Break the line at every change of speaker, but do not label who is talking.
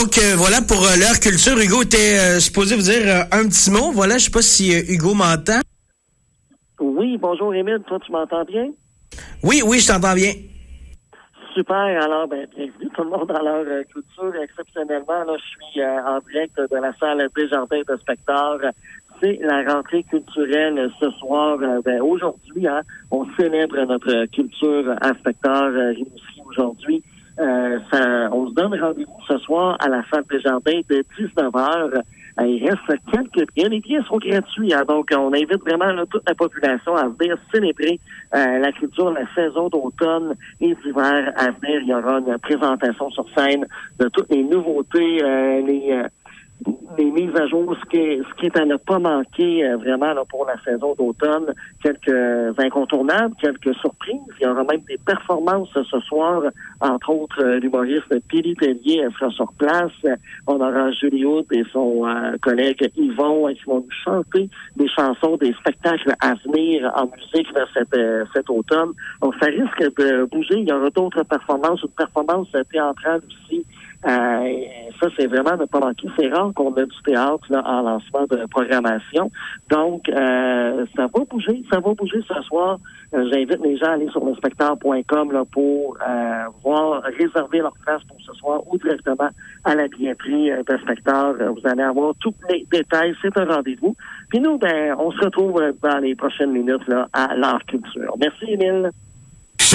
Donc, voilà pour l'heure culture. Hugo était supposé vous dire un petit mot. Voilà, je sais pas si Hugo m'entend.
Oui, bonjour Émile, toi tu m'entends bien?
Oui, je t'entends bien.
Super, alors bienvenue tout le monde dans l'heure culture. Exceptionnellement, là, je suis en direct de la salle Desjardins de Spectacles. C'est la rentrée culturelle ce soir. Aujourd'hui, on célèbre notre culture à Spectacles ici aujourd'hui. On se donne rendez-vous ce soir à la salle Desjardins de 19h. Il reste quelques billets. Les billets sont gratuits, donc on invite vraiment toute la population à venir célébrer la culture, la saison d'automne et d'hiver à venir. Il y aura une présentation sur scène de toutes les nouveautés, les mises à jour, ce qui est à ne pas manquer vraiment là, pour la saison d'automne. Quelques incontournables, quelques surprises. Il y aura même des performances ce soir, entre autres l'humoriste Billy Tellier sera sur place. On aura Julie Hood et son collègue Yvon qui vont nous chanter des chansons, des spectacles à venir en musique cet automne. Donc ça risque de bouger. Il y aura d'autres performances, une performance théâtrale aussi. Ça, c'est vraiment ne pas manquer. C'est rare qu'on ait du théâtre là, en lancement de programmation. Donc, ça va bouger ce soir. J'invite les gens à aller sur lespectacle.com là, pour réserver leur place pour ce soir ou directement à la billetterie de spectacle. Vous allez avoir tous les détails. C'est un rendez-vous. Puis nous, on se retrouve dans les prochaines minutes là, à l'Art Culture. Merci, Émile.